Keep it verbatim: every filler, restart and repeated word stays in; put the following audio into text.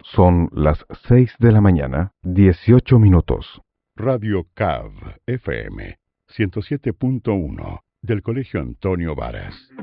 Son las seis de la mañana, dieciocho minutos. Radio C A V F M ciento siete punto uno del Colegio Antonio Varas.